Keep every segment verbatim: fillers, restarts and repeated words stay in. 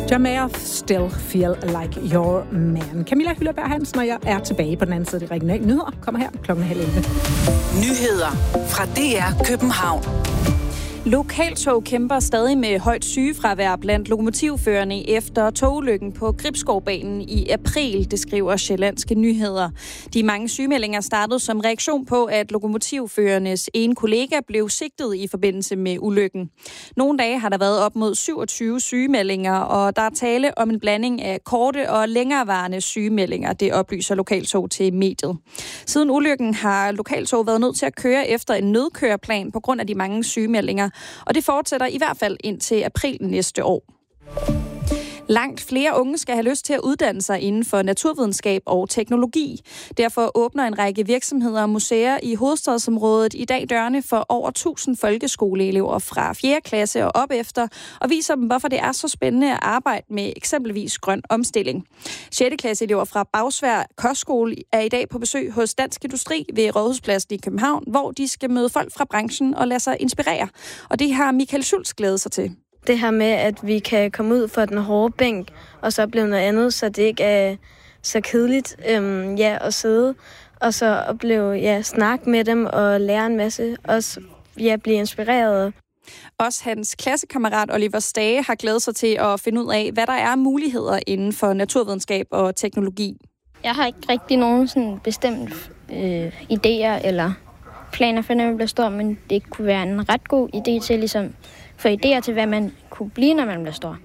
Jamaica Still Feel Like Your Man. Camilla Hyllerberg Hansen og jeg er tilbage på den anden side af de regionale nyheder. Kommer her klokken halv elleve. Nyheder fra D R København. Lokaltog kæmper stadig med højt sygefravær blandt lokomotivførerne efter togulykken på Gribskovbanen i april, det skriver Sjællandske Nyheder. De mange sygemeldinger startede som reaktion på, at lokomotivførernes ene kollega blev sigtet i forbindelse med ulykken. Nogle dage har der været op mod syvogtyve sygemeldinger, og der er tale om en blanding af korte og længerevarende sygemeldinger, det oplyser Lokaltog til mediet. Siden ulykken har Lokaltog været nødt til at køre efter en nødkøreplan på grund af de mange sygemeldinger, og det fortsætter i hvert fald indtil april næste år. Langt flere unge skal have lyst til at uddanne sig inden for naturvidenskab og teknologi. Derfor åbner en række virksomheder og museer i hovedstadsområdet i dag dørene for over tusind folkeskoleelever fra fjerde klasse og op efter, og viser dem, hvorfor det er så spændende at arbejde med eksempelvis grøn omstilling. sjette klasse elever fra Bagsværd Kostskole er i dag på besøg hos Dansk Industri ved Rådhuspladsen i København, hvor de skal møde folk fra branchen og lade sig inspirere. Og det har Michael Schultz glædet sig til. Det her med, at vi kan komme ud fra den hårde bænk, og så opleve noget andet, så det ikke er så kedeligt øhm, ja, at sidde, og så opleve, ja, snakke med dem og lære en masse, også ja, blive inspireret. Også hans klassekammerat Oliver Stage har glædet sig til at finde ud af, hvad der er muligheder inden for naturvidenskab og teknologi. Jeg har ikke rigtig nogen sådan bestemte øh, idéer eller planer for, når man bliver stor, men det kunne være en ret god idé til ligesom få idéer til, hvad man kunne blive, når man bliver stor.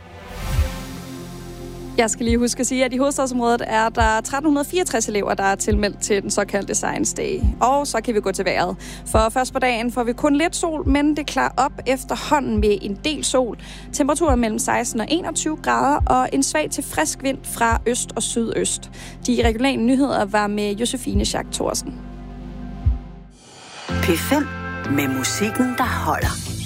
Jeg skal lige huske at sige, at i hovedstadsområdet er der tretten fireogtres elever, der er tilmeldt til den såkaldte Science Day. Og så kan vi gå til vejret. For først på dagen får vi kun lidt sol, men det klarer op efterhånden med en del sol. Temperaturer mellem seksten og enogtyve grader og en svag til frisk vind fra øst og sydøst. De regionale nyheder var med Josefine Schack Thorsen. P fem med musikken, der holder.